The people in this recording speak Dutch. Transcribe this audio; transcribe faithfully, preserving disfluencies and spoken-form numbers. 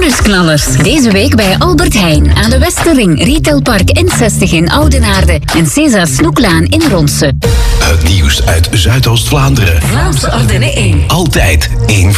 Nieuwsknallers. Deze week bij Albert Heijn aan de Westerring, Retailpark N zestig in Oudenaarde en César Snoeklaan in Ronse. Het nieuws uit Zuidoost-Vlaanderen. Vlaamse Ardennen één. Altijd één